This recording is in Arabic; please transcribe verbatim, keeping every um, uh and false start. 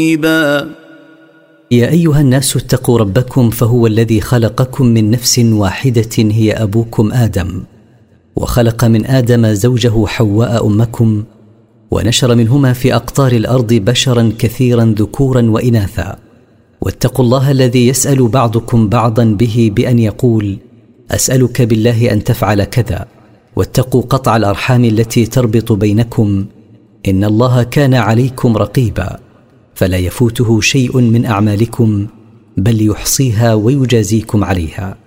يا أيها الناس اتقوا ربكم، فهو الذي خلقكم من نفس واحدة هي أبوكم آدم، وخلق من آدم زوجه حواء أمكم، ونشر منهما في أقطار الأرض بشرا كثيرا ذكورا وإناثا. واتقوا الله الذي يسأل بعضكم بعضا به بأن يقول: أسألك بالله أن تفعل كذا. واتقوا قطع الأرحام التي تربط بينكم، إن الله كان عليكم رقيبا. فلا يفوته شيء من أعمالكم، بل يحصيها ويجازيكم عليها.